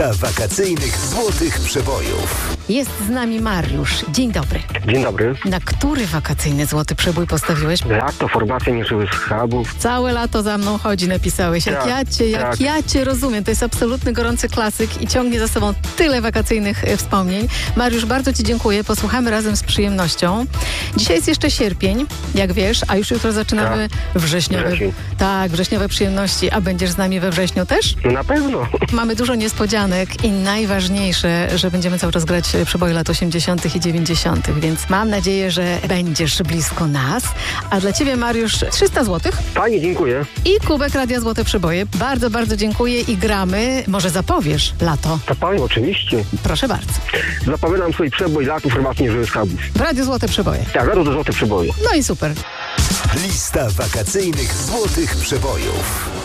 Wakacyjnych złotych przebojów. Jest z nami Mariusz. Dzień dobry. Dzień dobry. Na który wakacyjny złoty przebój postawiłeś? Lato, formacja nieżywych schabów. Całe lato za mną chodzi, napisałeś. Jak Tak. ja cię rozumiem. To jest absolutny gorący klasyk i ciągnie za sobą tyle wakacyjnych wspomnień. Mariusz, bardzo ci dziękuję. Posłuchamy razem z przyjemnością. Dzisiaj jest jeszcze sierpień, jak wiesz, a już jutro zaczynamy wrześniowe przyjemności. A będziesz z nami we wrześniu też? No na pewno. Mamy dużo niespodzianek i najważniejsze, że będziemy cały czas grać przeboje lat 80. i 90., więc mam nadzieję, że będziesz blisko nas. A dla ciebie, Mariusz, 300 zł Fajnie, dziękuję. i kubek Radia Złote Przeboje. Bardzo, bardzo dziękuję i gramy. Może zapowiesz lato? Zapowiem, oczywiście. Proszę bardzo. Zapowiadam swój przebój Lato, formacja nieżywych schabów. W Radiu Złote Przeboje. Tak, Lato to złote przeboje. No i super. Lista wakacyjnych złotych przebojów.